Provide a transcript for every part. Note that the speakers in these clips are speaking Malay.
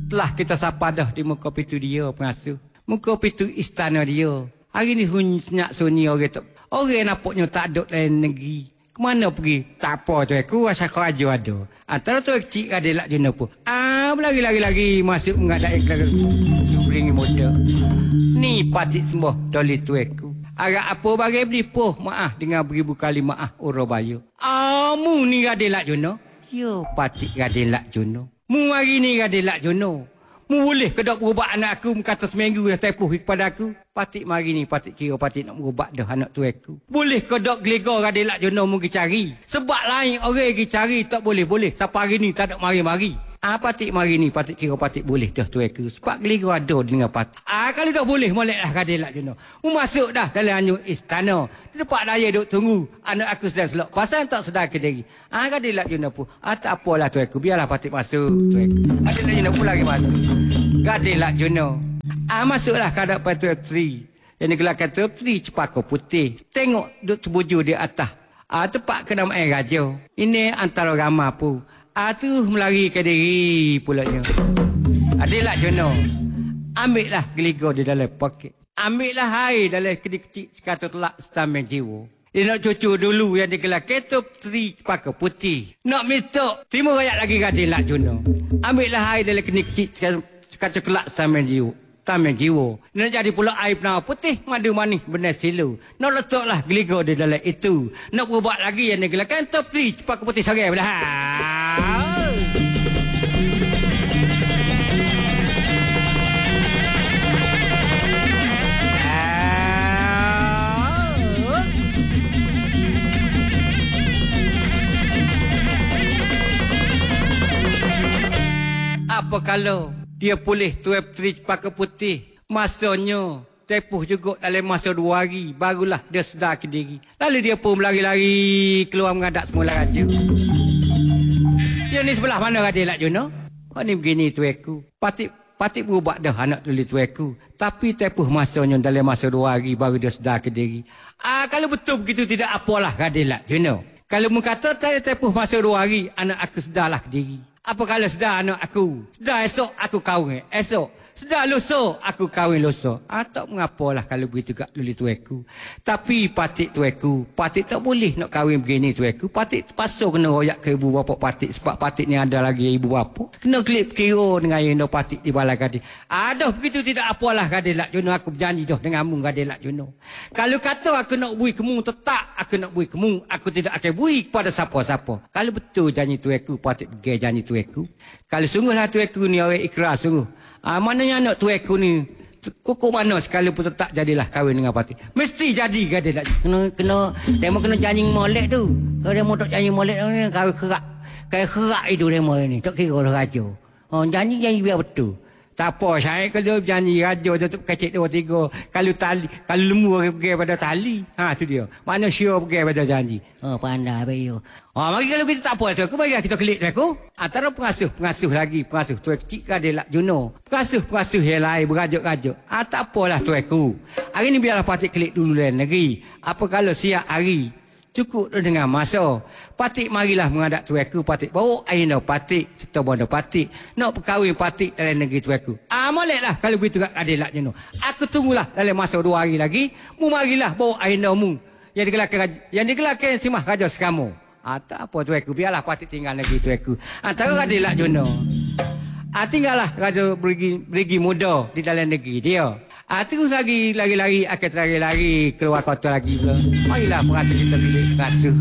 Telah kita sapa dah di muka pintu dia pengasuh. Muka pintu istana dia. Hari ni senyap sunyi orang tu. Orang nampaknya tak ada lain negeri. Kemana pergi? Tak apa tu aku rasa kerja ada. Antara tu kecil ada lak jenis pun. Berlari-lari masuk mengadai ke beringi muda. Ni patik semua doli tu aku. Agak apa bagai beli poh maaf dengan beribu kali maaf orang bayu. Mu ni ada lak jono. Yo patik ada lak jono. Mu hari ni ada lak jono. Mu boleh ke dok berubah anak aku kata seminggu dah tepuh kepada aku. Patik mari ni patik kira patik nak berubah dah anak tu aku. Boleh ke dok gelegor ada lak jono mu pergi cari. Sebab lain orang pergi cari tak boleh. Siapa hari ni tak ada mari-mari. Patik mari ni patik kira patik boleh dah tu aku. Sebab gelegor ada dengan patik. Kalau dah boleh moleklah ada lak jono. Mu masuk dah dalam hanyut istana. Di tempat daya duk tunggu. Anak aku sedang selok. Pasal tak sedar ke diri. Ada lak jono pun. Tak apalah tu aku. Biarlah patik masuk tu aku. Ada lak jono pun lagi masuk. Gade lak jono. Masuklah ke hadapan Tuan Tri. Yang digelarkan Tuan Tri Cepaka Putih. Tengok duk terbuju di atas. Tempat ke nama air raja. Ini antara ramah pun. Tu melari ke diri pulaknya. Ada lak jono. Ambillah geligor di dalam poket. Ambillah air dalam kedai kecil sekata telak setameng jiwa. Dia nak cucu dulu yang digelarkan Tuan Tri Cepaka Putih. Nak minta timur rakyat lagi gade lak jono. Ambillah air dalam kedai kecil sekata telak setameng jiwa. Tameng jiwa. Nak jadi pula air penawar putih, madu manis, benar silu. Nak letaklah geligor di dalam itu. Nak berubah lagi yang digelarkan Tuan Tri Cepaka Putih serai belah. Apa kalau dia pulih Tuan Tri Cepaka Putih, masanya tepuh juga dalam masa 2 hari, barulah dia sedar ke diri. Lalu dia pun berlari-lari keluar menghadap semula raja. Dia ni sebelah mana raja lak jono? Ni begini tu aku. Patik berubah dah anak tulis tu aku. Tapi tepuh masanya dalam masa 2 hari baru dia sedar ke diri. Kalau betul begitu tidak apalah raja lak jono. Kalau mengata tepuh masa 2 hari anak aku sedarlah ke diri. Apa kalau sedar anak aku? Sedar esok aku kahwin esok. Sedar lusa aku kahwin lusa. Tak mengapalah kalau begitu kat luli tu aku. Tapi patik tu aku, patik tak boleh nak kahwin begini tu aku. Patik terpaksa kena royak ke ibu bapa patik sebab patik ni ada lagi ibu bapa. Kena klip kira dengan yang patik di balai gadis. Dah begitu tidak apalah gadis lak jono, aku berjanji dah dengan mu gadis lak jono. Kalau kata aku nak bui kemu tetap aku nak bui kemu, aku tidak akan bui kepada siapa-siapa. Kalau betul janji tu aku, patik pergi janji tu aku. Kalau sungguhlah tu aku ni orang ikhlas sungguh. Maknanya anak tu aku ni kukuk mana sekalipun tetap jadilah kahwin dengan patik. Mesti jadi gadis lak. Kena demo kena janji molek tu. Kalau demo tak janji molek ni kahwin kerak. Kayak kerak itu demo ni. Tak kira orang raja. Janji biar betul. Tak apa, saya kalau janji raja tutup kecil 2-3. Kalau lembu pergi pada tali. Tu dia. Manusia pergi pada janji. Pandai bayu. Mari kalau kita tak apa tu, aku bagi kita klik aku. Antara pengasuh lagi, pengasuh tu kecil ke dia lak jono. Pengasuh yang lain berajuk-rajuk. Tak apalah tu aku. Hari ni biarlah patik klik dulu dalam negeri. Apa kalau siap hari cukup dengan masa. Patik marilah menghadap tu aku. Patik bawa air dah patik. Serta bondo patik. Nak berkahwin patik dalam negeri tu aku. Moleklah kalau begitu kat adil lak jenuh. Aku tunggulah dalam masa 2 hari lagi. Mu marilah bawa air dah mu. Yang digelarkan simah raja sekamu. Tak apa tu aku. Biarlah patik tinggal negeri tu aku. Antara adil lak jenuh. Tinggallah raja berigi muda di dalam negeri dia. Terus lari-lari akan lari keluar kota lagi pula. Marilah pengasuh kita pilih pengasuh.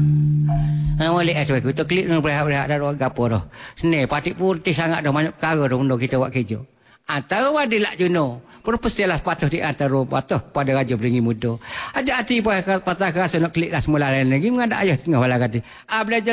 Boleh tu aku. Kita klik dengan berehat-berehat dah apa dah. Senang. Patik putih sangat dah. Banyak perkara dah benda kita buat kerja. Antara wadil lak jono. Perpesialah sepatah di antara patah pada raja beringin muda. Ada hati patah kerasa nak klik lah semula lain lagi. Mengadak ayah tengah walau kata. Belajar